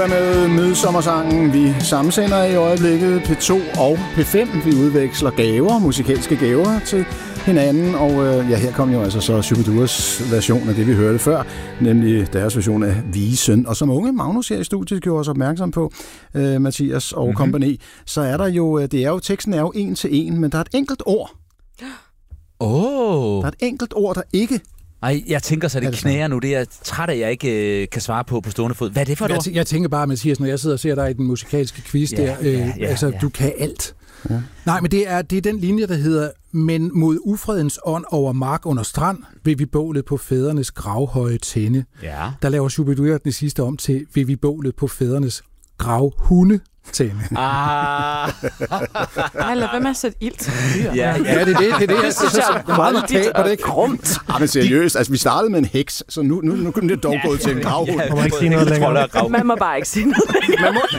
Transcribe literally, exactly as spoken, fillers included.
Med midsommersangen, vi sammensender i øjeblikket P to og P fem. Vi udveksler gaver, musikalske gaver til hinanden, og øh, ja, her kom jo altså så Shubiduas version af det, vi hørte før, nemlig deres version af Visen. Og som unge Magnus her i studiet gjorde os opmærksom på, øh, Mathias og mm-hmm. kompagni, så er der jo, det er jo, teksten er jo en til en, men der er et enkelt ord. Oh. Der er et enkelt ord, der ikke... Ej, jeg tænker så, det knæger nu. Det er jeg træt af, jeg ikke øh, kan svare på på stående fod. Hvad er det for et jeg, ord? t- jeg tænker bare, Mathias, når jeg sidder og ser dig i den musikalske quiz ja, der, øh, ja, ja, altså, ja. du kan alt. Ja. Nej, men det er, det er den linje, der hedder, men mod ufredens ånd over mark under strand, vil vi bålet på fædrenes gravhøje tænde. Ja. Der laver Shubidua den sidste om til, vil vi bålet på fædrenes gravhunde tænde. Ah. Ej, lad være med at sætte ild til dyr. Ja, Ja, det er det. Det er det, jeg synes, jeg er meget voldigt makabert, og ikke? grumt. Ah, men seriøst, altså vi startede med en heks, så nu, nu, nu kunne det dog gået til en gravhund. Ja, Må man ikke sige noget længere? Man må bare ikke sige noget. Man må,